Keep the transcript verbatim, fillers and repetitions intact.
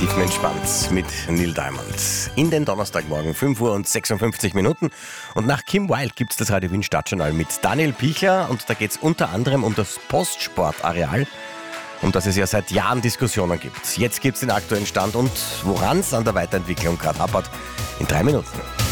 Tiefenentspannt mit Neil Diamond. In den Donnerstagmorgen, fünf Uhr und sechsundfünfzig Minuten. Und nach Kim Wilde gibt es das Radio Wien Stadtjournal mit Daniel Pichler. Und da geht es unter anderem um das Postsportareal, um das es ja seit Jahren Diskussionen gibt. Jetzt gibt es den aktuellen Stand und woran es an der Weiterentwicklung gerade hapert. In drei Minuten.